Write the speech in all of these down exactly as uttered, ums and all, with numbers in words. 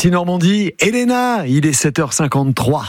Ici Normandie, Elena, il est sept heures cinquante-trois.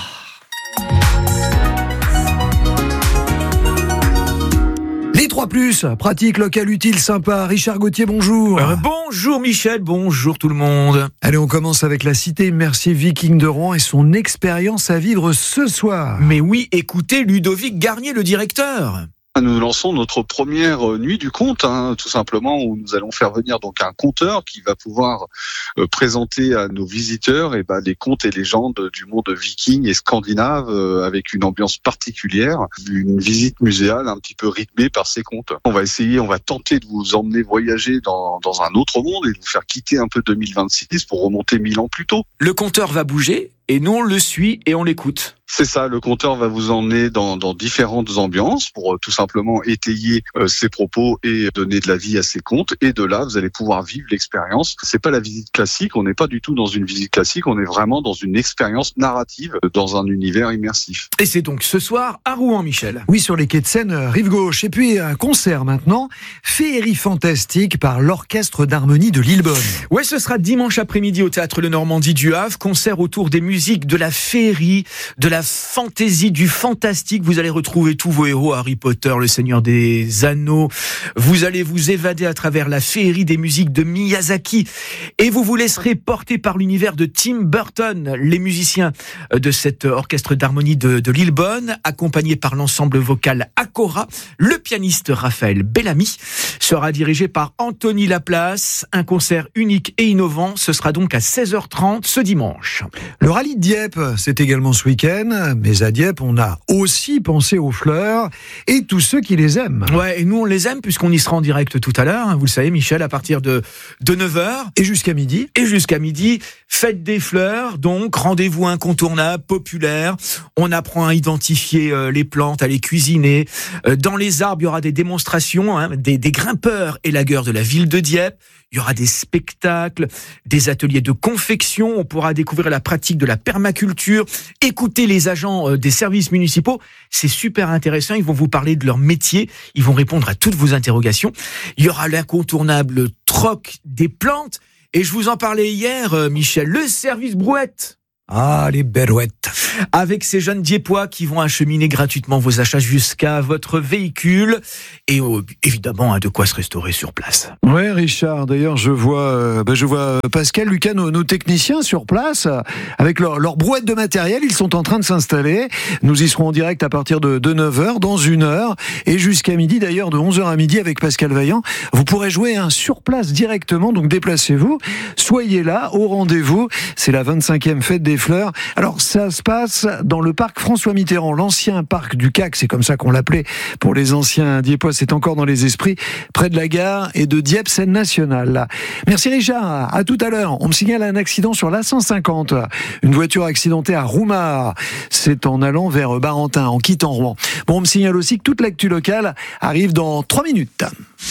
Les trois plus, pratique, local, utile, sympa. Richard Gauthier, bonjour. Euh, bonjour Michel, bonjour tout le monde. Allez, on commence avec la cité Mercier Viking de Rouen et son expérience à vivre ce soir. Mais oui, écoutez Ludovic Garnier, le directeur. Nous lançons notre première nuit du conte, hein, tout simplement, où nous allons faire venir donc un conteur qui va pouvoir euh, présenter à nos visiteurs et ben, les contes et légendes du monde viking et scandinave euh, avec une ambiance particulière, une visite muséale un petit peu rythmée par ces contes. On va essayer, on va tenter de vous emmener voyager dans, dans un autre monde et de vous faire quitter un peu deux mille vingt-six pour remonter mille ans plus tôt. Le conteur va bouger et nous on le suit et on l'écoute. C'est ça, le conteur va vous emmener dans, dans différentes ambiances pour euh, tout simplement étayer euh, ses propos et donner de la vie à ses contes. Et de là, vous allez pouvoir vivre l'expérience. C'est pas la visite classique, on n'est pas du tout dans une visite classique, on est vraiment dans une expérience narrative, euh, dans un univers immersif. Et c'est donc ce soir à Rouen, Michel. Oui, sur les quais de Seine, rive gauche. Et puis un concert maintenant, Féerie fantastique par l'Orchestre d'harmonie de Lillebonne. Ouais, ce sera dimanche après-midi au Théâtre Le Normandie du Havre, concert autour des musiques de la féerie, de la fantaisie, du fantastique. Vous allez retrouver tous vos héros, Harry Potter, le Seigneur des Anneaux. Vous allez vous évader à travers la féerie des musiques de Miyazaki. Et vous vous laisserez porter par l'univers de Tim Burton. Les musiciens de cet orchestre d'harmonie de, de Lillebonne, accompagnés par l'ensemble vocal Akora. Le pianiste Raphaël Bellamy sera dirigé par Anthony Laplace. Un concert unique et innovant. Ce sera donc à seize heures trente ce dimanche. Le rallye de Dieppe, c'est également ce week-end. Mais à Dieppe, on a aussi pensé aux fleurs et tous ceux qui les aiment. Ouais, et nous on les aime puisqu'on y sera en direct tout à l'heure, hein, vous le savez Michel, à partir de, de neuf heures. Et jusqu'à midi. Et jusqu'à midi, fête des fleurs, donc rendez-vous incontournable, populaire. On apprend à identifier euh, les plantes, à les cuisiner. Euh, dans les arbres, il y aura des démonstrations, hein, des, des grimpeurs élagueurs de la ville de Dieppe. Il y aura des spectacles, des ateliers de confection. On pourra découvrir la pratique de la permaculture, écouter les agents des services municipaux. C'est super intéressant. Ils vont vous parler de leur métier. Ils vont répondre à toutes vos interrogations. Il y aura l'incontournable troc des plantes. Et je vous en parlais hier, Michel, le service brouette. Ah, les berouettes. Avec ces jeunes Diepois qui vont acheminer gratuitement vos achats jusqu'à votre véhicule. Et oh, évidemment, hein, de quoi se restaurer sur place. Ouais, Richard. D'ailleurs, je vois, euh, bah, je vois Pascal, Lucas, nos, nos techniciens sur place, avec leur, leur brouette de matériel. Ils sont en train de s'installer. Nous y serons en direct à partir de, de neuf heures, dans une heure. Et jusqu'à midi, d'ailleurs, de onze heures à midi avec Pascal Vaillant. Vous pourrez jouer hein, sur place directement. Donc, déplacez-vous. Soyez là, au rendez-vous. C'est la vingt-cinquième fête des fleurs. Alors, ça se passe dans le parc François Mitterrand, l'ancien parc du C A C, c'est comme ça qu'on l'appelait pour les anciens Diepois, c'est encore dans les esprits, près de la gare et de Dieppe, Seine nationale. Merci Richard, à tout à l'heure. On me signale un accident sur l'A cent cinquante, une voiture accidentée à Roumard, c'est en allant vers Barentin, en quittant Rouen. Bon, on me signale aussi que toute l'actu locale arrive dans trois minutes.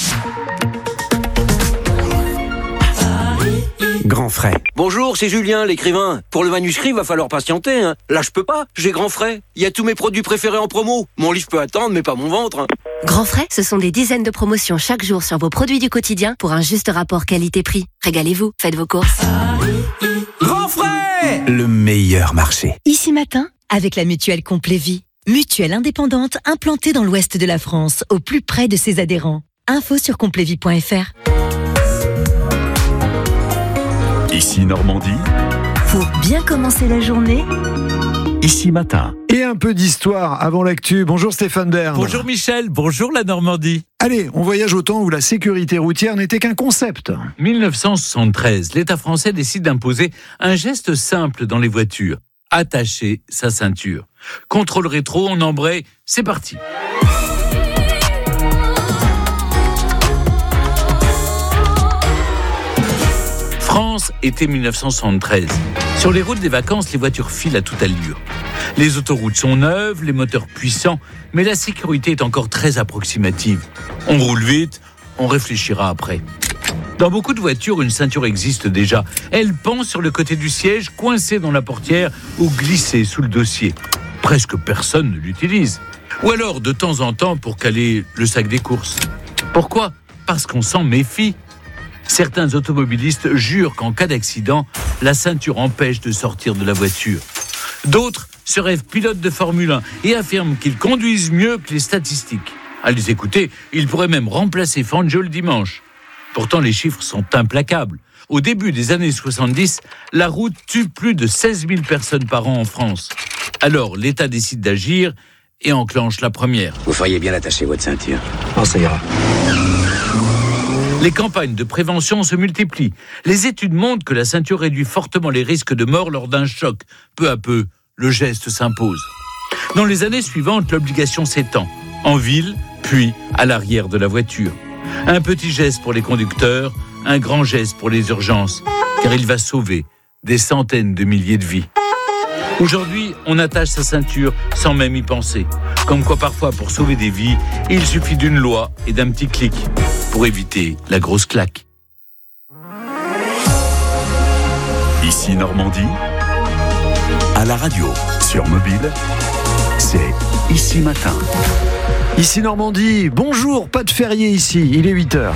Grand frais. Bonjour, c'est Julien, l'écrivain. Pour le manuscrit, va falloir patienter. Hein. Là, je peux pas. J'ai Grand frais. Il y a tous mes produits préférés en promo. Mon livre peut attendre, mais pas mon ventre. Hein. Grand frais, ce sont des dizaines de promotions chaque jour sur vos produits du quotidien pour un juste rapport qualité-prix. Régalez-vous, faites vos courses. Grand frais, le meilleur marché. Ici matin, avec la mutuelle Complet Vie. Mutuelle indépendante implantée dans l'ouest de la France, au plus près de ses adhérents. Info sur complet vie point f r. Ici Normandie. Pour bien commencer la journée, Ici Matin. Et un peu d'histoire avant l'actu. Bonjour Stéphane Bern. Bonjour Michel, bonjour la Normandie. Allez, on voyage au temps où la sécurité routière n'était qu'un concept. dix-neuf cent soixante-treize, l'État français décide d'imposer un geste simple dans les voitures. Attacher sa ceinture. Contrôle rétro, on embraye, c'est parti. France, été dix-neuf cent soixante-treize. Sur les routes des vacances, les voitures filent à toute allure. Les autoroutes sont neuves, les moteurs puissants, mais la sécurité est encore très approximative. On roule vite, on réfléchira après. Dans beaucoup de voitures, une ceinture existe déjà. Elle pend sur le côté du siège, coincée dans la portière ou glissée sous le dossier. Presque personne ne l'utilise. Ou alors, de temps en temps, pour caler le sac des courses. Pourquoi ? Parce qu'on s'en méfie. Certains automobilistes jurent qu'en cas d'accident, La ceinture empêche de sortir de la voiture. D'autres se rêvent pilotes de Formule un et affirment qu'ils conduisent mieux que les statistiques. À les écouter, ils pourraient même remplacer Fangio le dimanche. Pourtant, les chiffres sont implacables. Au début des années soixante-dix, la route tue plus de seize mille personnes par an en France. Alors, l'État décide d'agir et enclenche la première. Vous feriez bien attacher votre ceinture. Oh, ça ira. Les campagnes de prévention se multiplient. Les études montrent que la ceinture réduit fortement les risques de mort lors d'un choc. Peu à peu, le geste s'impose. Dans les années suivantes, l'obligation s'étend. En ville, puis à l'arrière de la voiture. Un petit geste pour les conducteurs, un grand geste pour les urgences, car il va sauver des centaines de milliers de vies. Aujourd'hui, on attache sa ceinture sans même y penser. Comme quoi parfois, pour sauver des vies, il suffit d'une loi et d'un petit clic pour éviter la grosse claque. Ici Normandie, à la radio, sur mobile, c'est Ici Matin. Ici Normandie, bonjour, pas de férié ici, il est huit heures.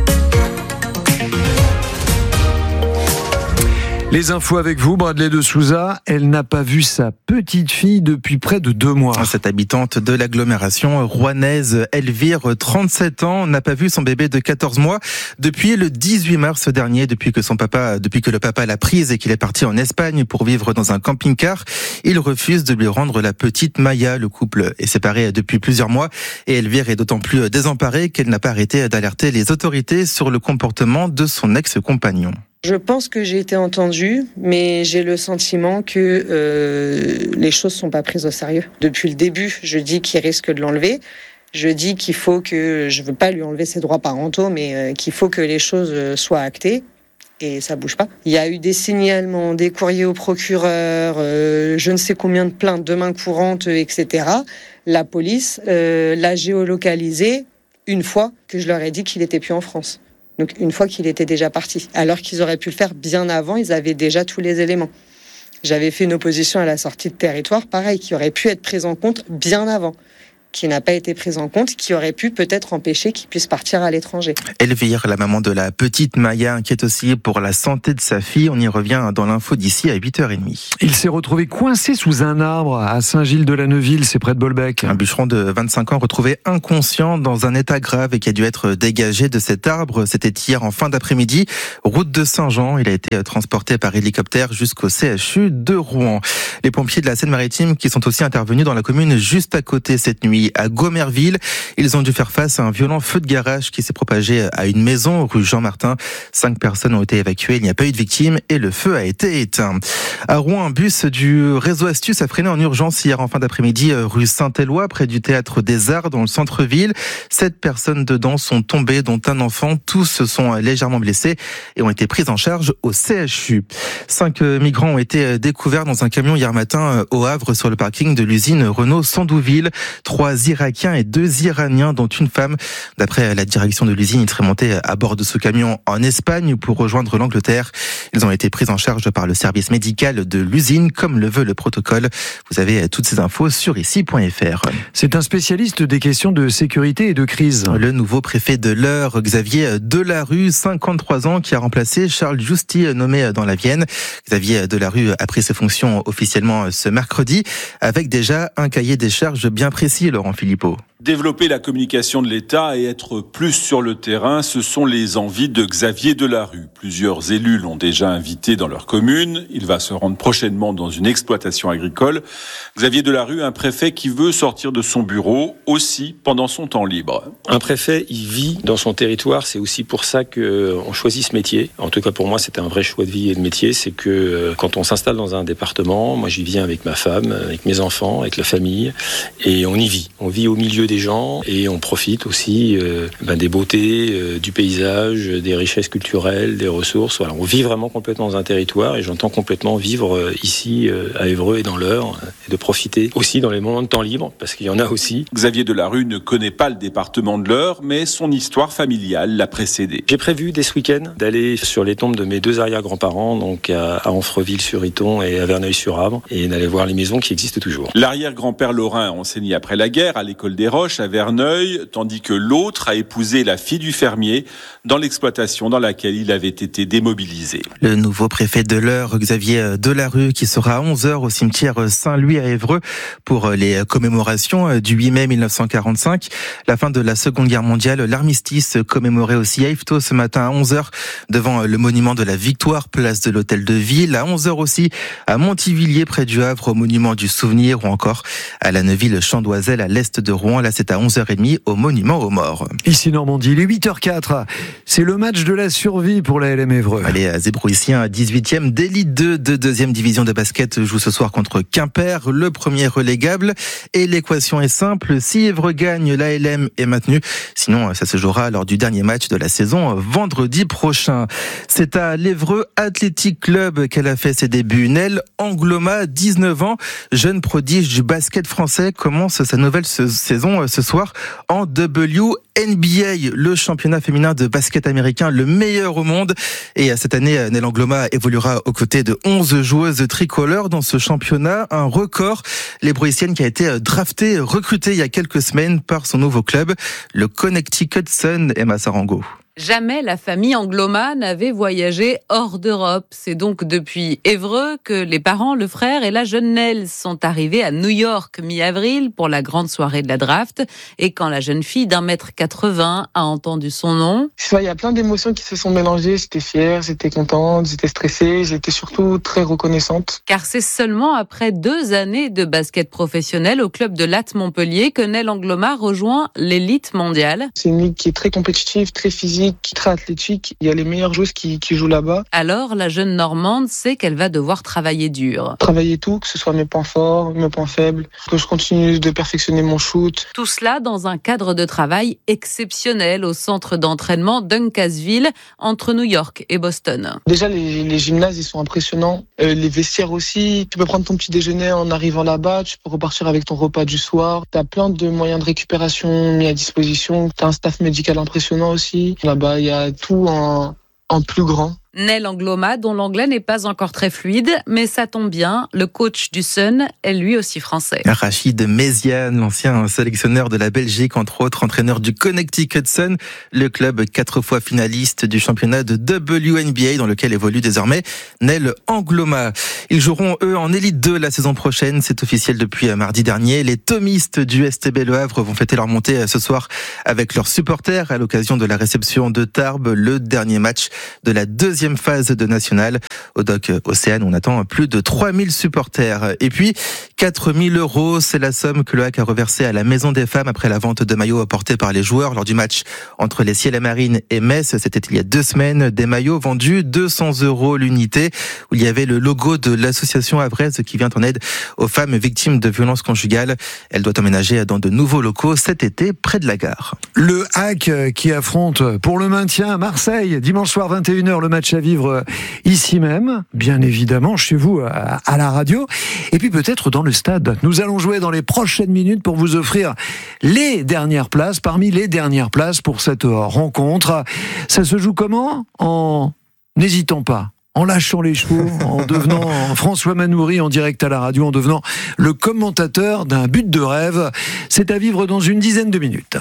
Les infos avec vous, Bradley de Souza. Elle n'a pas vu sa petite fille depuis près de deux mois. Cette habitante de l'agglomération rouennaise, Elvire, trente-sept ans, n'a pas vu son bébé de quatorze mois depuis le dix-huit mars dernier, depuis que son papa, depuis que le papa l'a prise et qu'il est parti en Espagne pour vivre dans un camping-car. Il refuse de lui rendre la petite Maya. Le couple est séparé depuis plusieurs mois et Elvire est d'autant plus désemparée qu'elle n'a pas arrêté d'alerter les autorités sur le comportement de son ex-compagnon. Je pense que j'ai été entendue, mais j'ai le sentiment que euh, les choses sont pas prises au sérieux. Depuis le début, je dis qu'il risque de l'enlever. Je dis qu'il faut que, je veux pas lui enlever ses droits parentaux, mais euh, qu'il faut que les choses soient actées. Et ça bouge pas. Il y a eu des signalements, des courriers au procureur, euh, je ne sais combien de plaintes de main courante, et cetera. La police euh, l'a géolocalisé une fois que je leur ai dit qu'il était plus en France. Donc une fois qu'il était déjà parti. Alors qu'ils auraient pu le faire bien avant, ils avaient déjà tous les éléments. J'avais fait une opposition à la sortie de territoire, pareil, qui aurait pu être prise en compte bien avant, qui n'a pas été prise en compte, qui aurait pu peut-être empêcher qu'il puisse partir à l'étranger. Elvire, la maman de la petite Maya, inquiète aussi pour la santé de sa fille. On y revient dans l'info d'ici à huit heures trente. Il s'est retrouvé coincé sous un arbre à Saint-Gilles-de-la-Neuville, c'est près de Bolbec. Un bûcheron de vingt-cinq ans retrouvé inconscient dans un état grave et qui a dû être dégagé de cet arbre. C'était hier en fin d'après-midi, route de Saint-Jean. Il a été transporté par hélicoptère jusqu'au C H U de Rouen. Les pompiers de la Seine-Maritime qui sont aussi intervenus dans la commune juste à côté cette nuit, à Gomerville. Ils ont dû faire face à un violent feu de garage qui s'est propagé à une maison rue Jean-Martin. Cinq personnes ont été évacuées, il n'y a pas eu de victimes et le feu a été éteint. À Rouen, un bus du réseau Astuce a freiné en urgence hier en fin d'après-midi rue Saint-Éloi, près du Théâtre des Arts dans le centre-ville. Sept personnes dedans sont tombées, dont un enfant. Tous se sont légèrement blessés et ont été pris en charge au C H U. Cinq migrants ont été découverts dans un camion hier matin au Havre sur le parking de l'usine Renault Sandouville. Trois Irakiens et deux Iraniens, dont une femme. D'après la direction de l'usine, ils seraient montés à bord de ce camion en Espagne pour rejoindre l'Angleterre. Ils ont été pris en charge par le service médical de l'usine, comme le veut le protocole. Vous avez toutes ces infos sur ici point f r. C'est un spécialiste des questions de sécurité et de crise. Le nouveau préfet de l'Eure, Xavier Delarue, cinquante-trois ans, qui a remplacé Charles Giusti, nommé dans la Vienne. Xavier Delarue a pris ses fonctions officiellement ce mercredi, avec déjà un cahier des charges bien précis, Laurent Philippot. Développer la communication de l'État et être plus sur le terrain, ce sont les envies de Xavier Delarue. Plusieurs élus l'ont déjà invité dans leur commune. Il va se rendre prochainement dans une exploitation agricole. Xavier Delarue, un préfet qui veut sortir de son bureau aussi pendant son temps libre. Un préfet, il vit dans son territoire. C'est aussi pour ça qu'on choisit ce métier. En tout cas, pour moi, c'était un vrai choix de vie et de métier. C'est que quand on s'installe dans un département, moi j'y viens avec ma femme, avec mes enfants, avec la famille, et on y vit. On vit au milieu des gens et on profite aussi euh, ben, des beautés, euh, du paysage, des richesses culturelles, des ressources. Voilà, on vit vraiment complètement dans un territoire et j'entends complètement vivre euh, ici euh, à Évreux et dans l'Eure euh, et de profiter aussi dans les moments de temps libre parce qu'il y en a aussi. Xavier Delarue ne connaît pas le département de l'Eure, mais son histoire familiale l'a précédé. J'ai prévu dès ce week-end d'aller sur les tombes de mes deux arrière-grands-parents, donc à, à Anfreville-sur-Iton et à Verneuil-sur-Avre, et d'aller voir les maisons qui existent toujours. L'arrière-grand-père Lorrain a enseigné après la guerre à l'école des Roches. Roche à Verneuil, tandis que l'autre a épousé la fille du fermier dans l'exploitation dans laquelle il avait été démobilisé. Le nouveau préfet de l'Eure, Xavier Delarue, qui sera à onze heures au cimetière Saint-Louis à Évreux pour les commémorations du huit mai mille neuf cent quarante-cinq. La fin de la Seconde Guerre mondiale, l'armistice commémoré aussi à Yvetot ce matin à onze heures devant le monument de la Victoire, place de l'Hôtel de Ville. À onze heures aussi à Montivilliers près du Havre au monument du Souvenir ou encore à la Neuville-Chandoiselle à l'est de Rouen. Là, c'est à onze heures trente au monument aux morts. Ici Normandie, il est huit heures quatre. C'est le match de la survie pour la L M Évreux. Allez, à Zébrouissien, dix-huitième d'élite deux de deuxième division de basket joue ce soir contre Quimper, le premier relégable. Et l'équation est simple, si Évreux gagne, la L M est maintenue. Sinon, ça se jouera lors du dernier match de la saison vendredi prochain. C'est à l'Évreux Athletic Club qu'elle a fait ses débuts. Nel Angloma, dix-neuf ans, jeune prodige du basket français, commence sa nouvelle saison ce soir en W N B A, le championnat féminin de basket américain, le meilleur au monde. Et cette année, Nel Angloma évoluera aux côtés de onze joueuses tricolores dans ce championnat, un record. L'Ébrouissienne qui a été draftée, recrutée il y a quelques semaines par son nouveau club, le Connecticut Sun, Emma Sarango. Jamais la famille Angloma n'avait voyagé hors d'Europe. C'est donc depuis Évreux que les parents, le frère et la jeune Nel sont arrivés à New York mi-avril pour la grande soirée de la draft. Et quand la jeune fille d'un mètre quatre-vingts a entendu son nom... Il y a plein d'émotions qui se sont mélangées. J'étais fière, j'étais contente, j'étais stressée, j'étais surtout très reconnaissante. Car c'est seulement après deux années de basket professionnel au club de Latte Montpellier que Nel Angloma rejoint l'élite mondiale. C'est une ligue qui est très compétitive, très physique, qui est très athlétique. Il y a les meilleures joueuses qui, qui jouent là-bas. Alors, la jeune Normande sait qu'elle va devoir travailler dur. Travailler tout, que ce soit mes points forts, mes points faibles, que je continue de perfectionner mon shoot. Tout cela dans un cadre de travail exceptionnel au centre d'entraînement Duncasville, entre New York et Boston. Déjà, les, les gymnases, ils sont impressionnants. Euh, les vestiaires aussi. Tu peux prendre ton petit déjeuner en arrivant là-bas. Tu peux repartir avec ton repas du soir. Tu as plein de moyens de récupération mis à disposition. Tu as un staff médical impressionnant aussi. Là-bas, il y a tout en, en plus grand. Nel Angloma, dont l'anglais n'est pas encore très fluide, mais ça tombe bien, le coach du Sun est lui aussi français. Rachid Méziane, l'ancien sélectionneur de la Belgique, entre autres entraîneur du Connecticut Sun, le club quatre fois finaliste du championnat de W N B A dans lequel évolue désormais Nel Angloma. Ils joueront eux en Élite deux la saison prochaine, c'est officiel depuis mardi dernier. Les thomistes du S T B Le Havre vont fêter leur montée ce soir avec leurs supporters à l'occasion de la réception de Tarbes, le dernier match de la deuxième phase de nationale. Au Doc Océane, on attend plus de trois mille supporters. Et puis, quatre mille euros, c'est la somme que le H A C a reversée à la Maison des Femmes après la vente de maillots apportés par les joueurs lors du match entre les Ciels et Marines et Metz. C'était il y a deux semaines. Des maillots vendus deux cents euros l'unité, où il y avait le logo de l'association havraise qui vient en aide aux femmes victimes de violences conjugales. Elle doit emménager dans de nouveaux locaux cet été près de la gare. Le H A C qui affronte pour le maintien à Marseille, dimanche soir vingt et une heures, le match à vivre ici même, bien évidemment, chez vous, à, à la radio, et puis peut-être dans le stade. Nous allons jouer dans les prochaines minutes pour vous offrir les dernières places, parmi les dernières places pour cette rencontre. Ça se joue comment ? En n'hésitant pas, en lâchant les chevaux, en devenant François Manoury en direct à la radio, en devenant le commentateur d'un but de rêve. C'est à vivre dans une dizaine de minutes.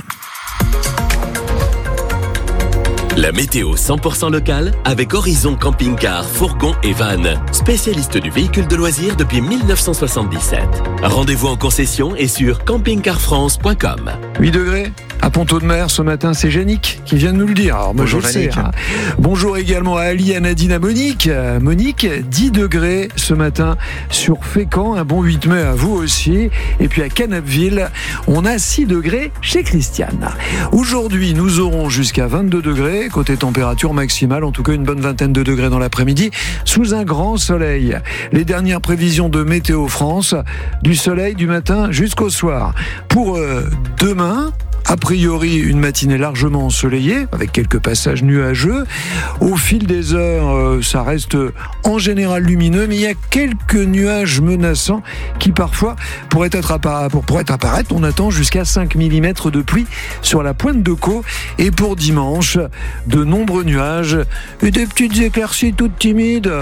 La météo cent pour cent locale avec Horizon Camping-Car, Fourgon et Van, spécialiste du véhicule de loisirs depuis mille neuf cent soixante-dix-sept. Rendez-vous en concession et sur camping car france point com. huit degrés à Pont-de-Mer ce matin, c'est Yannick qui vient de nous le dire. Alors moi Bonjour je le sais. Yannick. Hein. Bonjour également à Ali, à Nadine, à Monique. Monique, dix degrés ce matin sur Fécamp, un bon huit mai à vous aussi. Et puis à Canapville, on a six degrés chez Christiane. Aujourd'hui, nous aurons jusqu'à vingt-deux degrés, côté température maximale, en tout cas une bonne vingtaine de degrés dans l'après-midi, sous un grand soleil. Les dernières prévisions de Météo France, du soleil du matin jusqu'au soir. Pour euh, demain, a priori, une matinée largement ensoleillée, avec quelques passages nuageux. Au fil des heures, euh, ça reste en général lumineux, mais il y a quelques nuages menaçants qui parfois pourraient être appara- pour, pourraient apparaître. On attend jusqu'à cinq millimètres de pluie sur la pointe de Caux. Et pour dimanche, de nombreux nuages et des petites éclaircies toutes timides.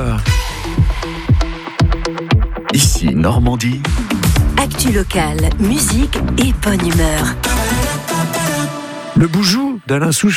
Ici Normandie. Actu locale, musique et bonne humeur. Le Boujou d'Alain Souchon.